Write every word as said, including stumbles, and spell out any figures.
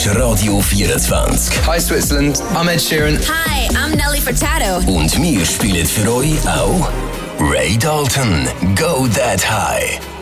ist Radio vierundzwanzig. Hi Switzerland, I'm Ed Sheeran. Hi, I'm Nelly Furtado. Und wir spielen für euch auch Ray Dalton, Go That High.